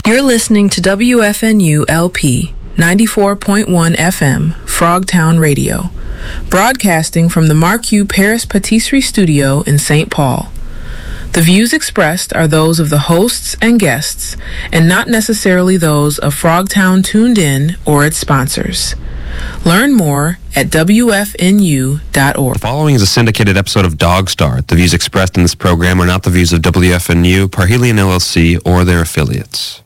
You're listening to WFNU LP 94.1 FM, Frogtown Radio, broadcasting from the Marque Paris Patisserie Studio in St. Paul. The views expressed are those of the hosts and guests, and not necessarily those of Frogtown Tuned In or its sponsors. Learn more at WFNU.org. The following is a syndicated episode of Dog Star. The views expressed in this program are not the views of WFNU, Parhelion LLC, or their affiliates.